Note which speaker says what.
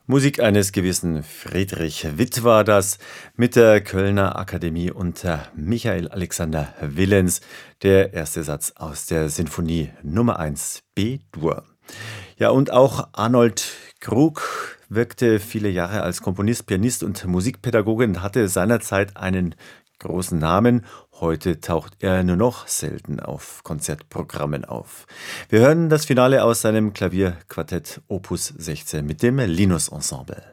Speaker 1: Musik eines gewissen Friedrich Witt war das mit der Kölner Akademie unter Michael Alexander Willens, der erste Satz aus der Sinfonie Nummer 1 B-Dur. Ja, und auch Arnold Krug wirkte viele Jahre als Komponist, Pianist und Musikpädagoge und hatte seinerzeit einen großen Namen. Heute taucht er nur noch selten auf Konzertprogrammen auf. Wir hören das Finale aus seinem Klavierquartett Opus 16 mit dem Linus Ensemble.